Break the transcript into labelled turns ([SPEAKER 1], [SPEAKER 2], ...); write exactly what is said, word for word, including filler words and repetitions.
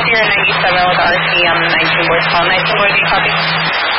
[SPEAKER 1] you're ninety-seven with R C on the nineteen board call. nineteen board, do you copy?